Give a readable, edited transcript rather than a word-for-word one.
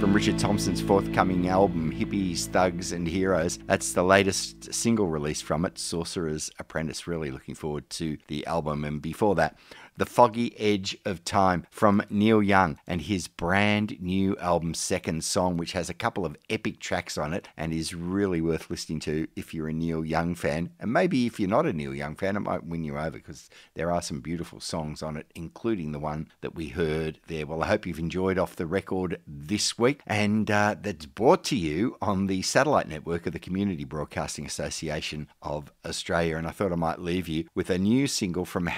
from Richard Thompson's forthcoming album, Hippies, Thugs and Heroes. That's the latest single release from it, Sorcerer's Apprentice. Really looking forward to the album. And before that, The Foggy Edge of Time from Neil Young and his brand new album, Second Song, which has a couple of epic tracks on it and is really worth listening to if you're a Neil Young fan. And maybe if you're not a Neil Young fan, it might win you over because there are some beautiful songs on it, including the one that we heard there. Well, I hope you've enjoyed Off the Record this week, and that's brought to you on the satellite network of the Community Broadcasting Association of Australia. And I thought I might leave you with a new single from